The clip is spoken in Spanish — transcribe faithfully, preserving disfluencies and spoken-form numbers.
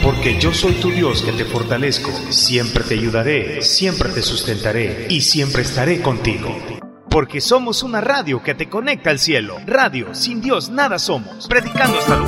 Porque yo soy tu Dios que te fortalezco, siempre te ayudaré, siempre te sustentaré y siempre estaré contigo. Porque somos una radio que te conecta al cielo. Radio, sin Dios nada somos. Predicando hasta el